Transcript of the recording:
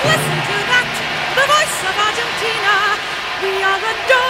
Listen to that, the voice of Argentina. We are adored.